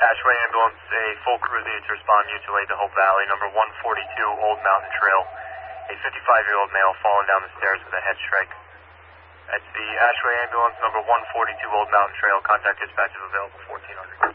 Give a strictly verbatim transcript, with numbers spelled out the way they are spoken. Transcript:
Ashway ambulance, a full crew needs to respond mutually to Hope Valley, number one forty-two Old Mountain Trail. A fifty-five-year-old male fallen down the stairs with a head strike. That's the Ashway ambulance, number one forty-two Old Mountain Trail. Contact dispatch is available fourteen hundred.